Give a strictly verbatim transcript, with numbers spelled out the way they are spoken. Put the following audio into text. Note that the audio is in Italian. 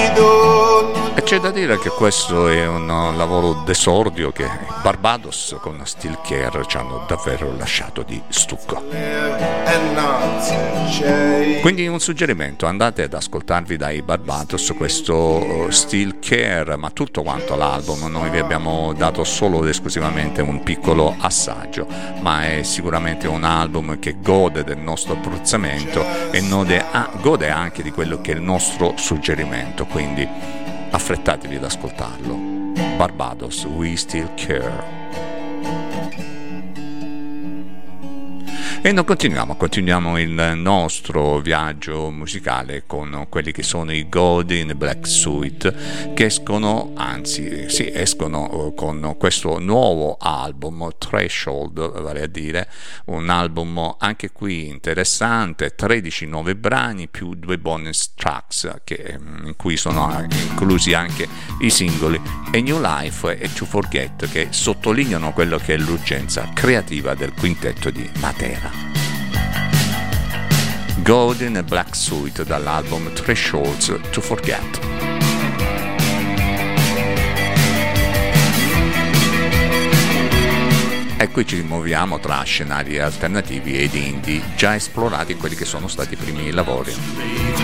E c'è da dire che questo è un lavoro d'esordio che Barbados con Still Care ci hanno davvero lasciato di stucco. Quindi un suggerimento: andate ad ascoltarvi dai Barbados questo Still Care, ma tutto quanto l'album. Noi vi abbiamo dato solo ed esclusivamente un piccolo assaggio, ma è sicuramente un album che gode del nostro apprezzamento e gode anche di quello che è il nostro suggerimento, quindi affrettatevi ad ascoltarlo. Barbados, We Still Care. E non continuiamo, continuiamo il nostro viaggio musicale con quelli che sono i God in Black Suite, che escono, anzi sì, escono con questo nuovo album, Threshold, vale a dire un album anche qui interessante, tredici nuovi brani più due bonus tracks che, in cui sono inclusi anche i singoli A New Life e To Forget, che sottolineano quello che è l'urgenza creativa del quintetto di Matera. God in a Black Suite dall'album Thresholds, To Forget. E qui ci muoviamo tra scenari alternativi ed indie già esplorati in quelli che sono stati i primi lavori.